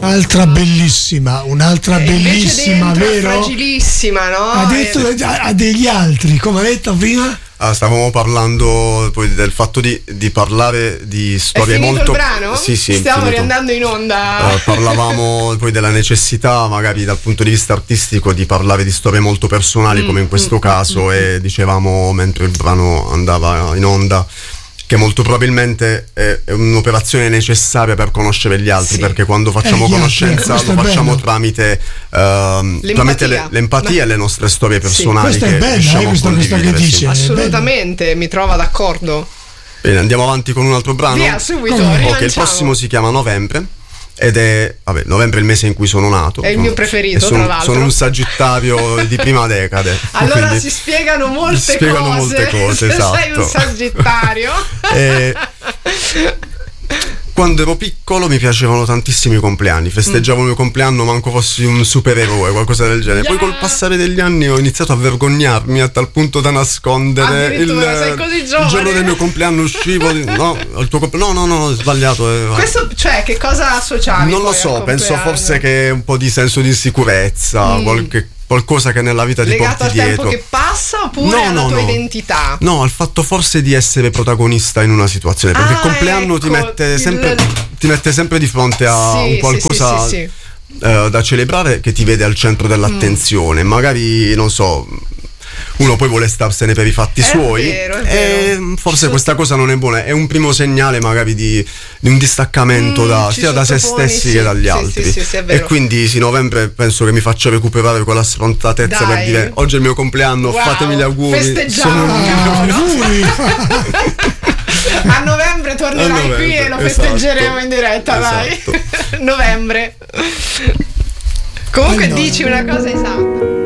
un'altra bellissima, vero? Fragilissima, no? Ha detto a degli altri, come ha detto prima? Stavamo parlando poi del fatto di parlare di storie molto. Il brano? Sì, stiamo riandando in onda. Parlavamo poi della necessità, magari dal punto di vista artistico, di parlare di storie molto personali, come in questo caso, e dicevamo mentre il brano andava in onda che molto probabilmente è un'operazione necessaria per conoscere gli altri, perché quando facciamo conoscenza lo facciamo tramite l'empatia e le nostre storie personali. Questa è bella, questa che dice. Assolutamente, mi trova d'accordo. Bene, andiamo avanti con un altro brano. Via, subito, ok, il prossimo si chiama Novembre. Ed è, novembre è il mese in cui sono nato. È il mio preferito, tra l'altro. Sono un sagittario di prima decade. Allora si spiegano molte cose, esatto. Sei un sagittario. Quando ero piccolo mi piacevano tantissimo i compleanni, festeggiavo il mio compleanno manco fossi un supereroe, qualcosa del genere. Poi col passare degli anni ho iniziato a vergognarmi a tal punto da nascondere sei così giovane. Il giorno del mio compleanno uscivo no, ho sbagliato. Questo, cioè, che cosa associavi? Non lo so, penso forse che un po' di senso di insicurezza, qualcosa che nella vita ti porti dietro. Legato al tempo che passa oppure alla tua identità? No, al fatto forse di essere protagonista in una situazione, perché il compleanno ti mette sempre di fronte a un qualcosa da celebrare, che ti vede al centro dell'attenzione. Magari, non so, uno poi vuole starsene per i fatti suoi, è vero. Forse questa cosa non è buona, è un primo segnale magari di un distaccamento sia da se stessi che dagli altri. Sì, è vero. E quindi novembre penso che mi faccia recuperare quella sfrontatezza per dire: oggi è il mio compleanno, fatemi gli auguri, festeggiamo. A novembre tornerai qui e lo festeggeremo in diretta, dai. Novembre. Comunque dici una cosa esatta.